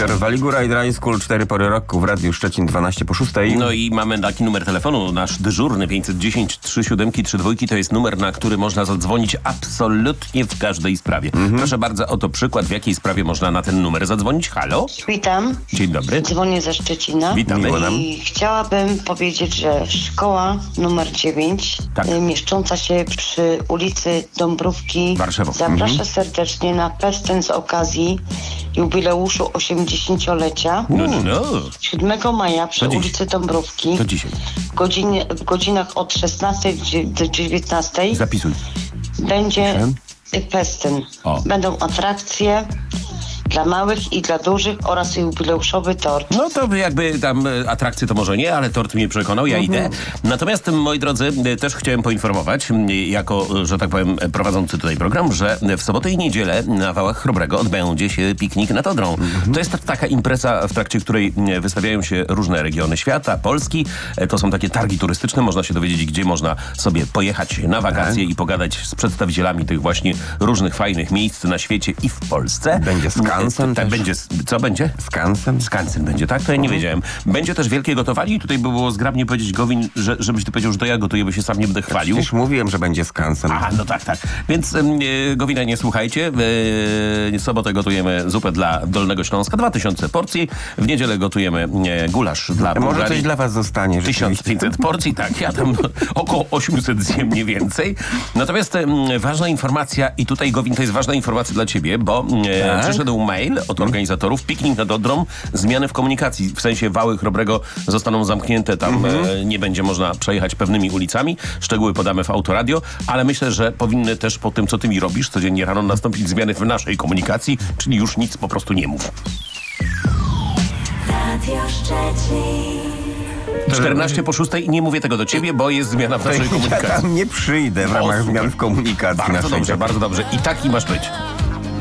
Wali Góra i Drań School, 4 pory roku w Radiu Szczecin, 12 po 6. No i mamy taki numer telefonu, nasz dyżurny 510 37 32. To jest numer, na który można zadzwonić absolutnie w każdej sprawie. Proszę bardzo, oto przykład, w jakiej sprawie można na ten numer zadzwonić. Halo? Witam. Dzień dobry. Dzwonię ze Szczecina. Witamy. I chciałabym powiedzieć, że szkoła numer 9, Tak. mieszcząca się przy ulicy Dąbrówki, Warszawa. zaprasza serdecznie na festyn z okazji jubileuszu 80-lecia. No. 7 maja przy To dziś. ulicy Dąbrówki To dzisiaj. w godzinach od 16 do 19 Zapisuj. będzie festyn. O. Będą atrakcje dla małych i dla dużych oraz jubileuszowy tort. No to jakby tam atrakcje to może nie, ale tort mnie przekonał, ja idę. Natomiast, moi drodzy, też chciałem poinformować, jako, że tak powiem, prowadzący tutaj program, że w sobotę i niedzielę na Wałach Chrobrego odbędzie się piknik nad Odrą. To jest taka impreza, w trakcie której wystawiają się różne regiony świata, Polski. To są takie targi turystyczne, można się dowiedzieć, gdzie można sobie pojechać na wakacje i pogadać z przedstawicielami tych właśnie różnych fajnych miejsc na świecie i w Polsce. Będzie Skansen Tak, też. będzie. Co będzie? Skansen. Skansen będzie, tak? To ja nie wiedziałem. Będzie też wielkie gotowanie i tutaj by było zgrabnie powiedzieć, Gowin, żebyś ty powiedział, że to ja gotuję, bo się sam nie będę chwalił. Przecież mówiłem, że będzie Skansen. Aha, no tak. Więc Gowina, nie słuchajcie. W sobotę gotujemy zupę dla Dolnego Śląska, 2000 porcji. W niedzielę gotujemy gulasz dla Może Bułgarii. coś dla was zostanie. 1500 porcji, tak. Ja tam około 800 zjem mniej więcej. Natomiast ważna informacja, i tutaj, Gowin, to jest ważna informacja dla ciebie, bo przyszedł mail od organizatorów. Piknik nad Odrą, zmiany w komunikacji. W sensie Wały Chrobrego zostaną zamknięte. Tam nie będzie można przejechać pewnymi ulicami. Szczegóły podamy w Autoradio, ale myślę, że powinny też po tym, co ty mi robisz codziennie rano, nastąpić zmiany w naszej komunikacji, czyli już nic po prostu nie mów. Radio Szczecin. 14 po 6 i nie mówię tego do ciebie, bo jest zmiana w naszej Ja komunikacji. tam nie przyjdę w ramach super. zmian w komunikacji Bardzo naszej. dobrze, bardzo dobrze. I taki masz być.